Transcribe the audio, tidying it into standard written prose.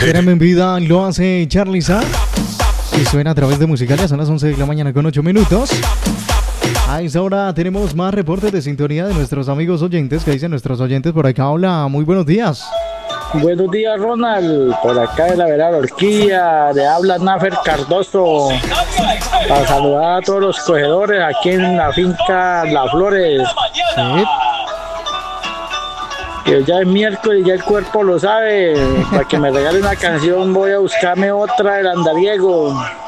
Quédame en vida, lo hace Charly Sa. Y suena a través de Musicalia, son las 11 de la mañana con 8 minutos. A esta hora tenemos más reportes de sintonía de nuestros amigos oyentes. ¿Qué dicen nuestros oyentes por acá? Hola, muy buenos días. Buenos días, Ronald. Por acá de la Vereda Orquídea, le habla Nafer Cardoso. Para saludar a todos los cogedores aquí en la finca Las Flores. Sí. Que ya es miércoles y ya el cuerpo lo sabe. Para que me regale una canción voy a buscarme otra del andariego.